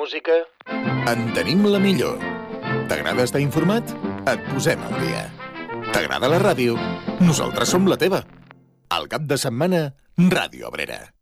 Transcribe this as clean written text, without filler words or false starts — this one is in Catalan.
música? En tenim la millor. T'agrada estar informat? Et posem al dia. T'agrada la ràdio? Nosaltres som la teva. Al cap de setmana, Ràdio Abrera.